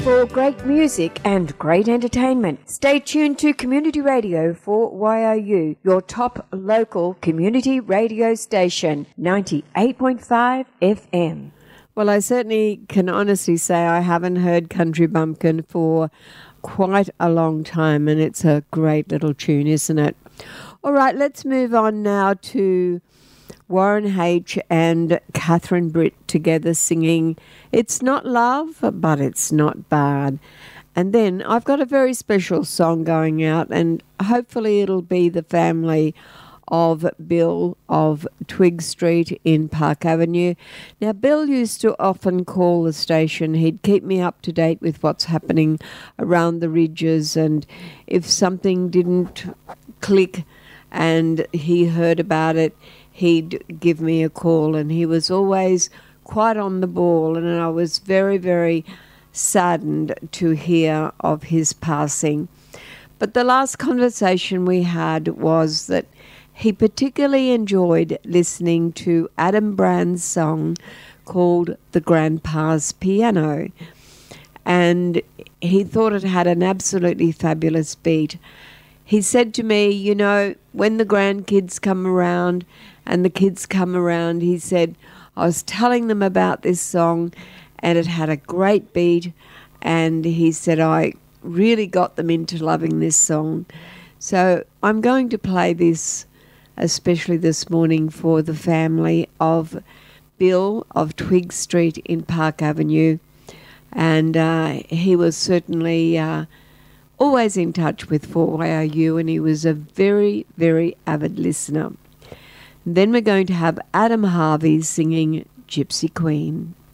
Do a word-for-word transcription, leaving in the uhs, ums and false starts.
for great music and great entertainment. Stay tuned to Community Radio for Y O U, your top local community radio station, ninety-eight point five F M. Well, I certainly can honestly say I haven't heard Country Bumpkin for quite a long time, and it's a great little tune, isn't it? All right, let's move on now to Warren H. and Catherine Britt together singing It's Not Love, but It's Not Bad. And then I've got a very special song going out, and hopefully it'll be the family of Bill of Twig Street in Park Avenue. Now, Bill used to often call the station. He'd keep me up to date with what's happening around the ridges, and if something didn't click and he heard about it, he'd give me a call, and he was always quite on the ball, and I was very, very saddened to hear of his passing. But the last conversation we had was that he particularly enjoyed listening to Adam Brand's song called The Grandpa's Piano, and he thought it had an absolutely fabulous beat. He said to me, you know, when the grandkids come around and the kids come around, he said, I was telling them about this song and it had a great beat, and he said, I really got them into loving this song. So I'm going to play this, especially this morning, for the family of Bill of Twig Street in Park Avenue. And uh, he was certainly uh, always in touch with four Y O U, and he was a very, very avid listener. Then we're going to have Adam Harvey singing Gypsy Queen.